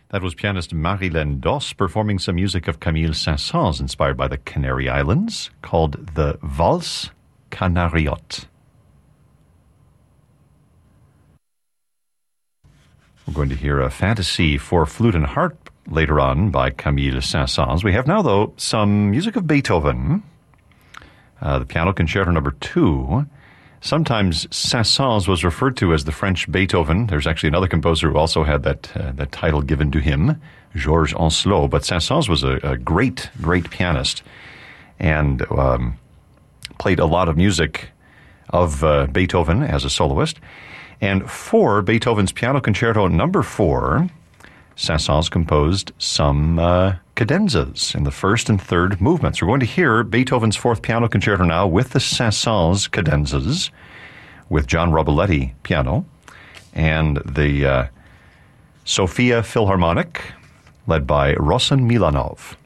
That was pianist Marilyn Doss performing some music of Camille Saint-Saëns inspired by the Canary Islands called the Valse Canariote. We're going to hear a fantasy for flute and harp later on by Camille Saint-Saëns. We have now, though, some music of Beethoven, the Piano Concerto No. 2. Sometimes Saint-Saëns was referred to as the French Beethoven. There's actually another composer who also had that title given to him, Georges Ancelot. But Saint-Saëns was a great, great pianist and played a lot of music of Beethoven as a soloist. And for Beethoven's Piano Concerto No. 4, Saint-Saëns composed some cadenzas in the first and third movements. We're going to hear Beethoven's Fourth Piano Concerto now with the Saint-Saëns cadenzas, with John Robiletti piano, and the Sofia Philharmonic, led by Rossen Milanov.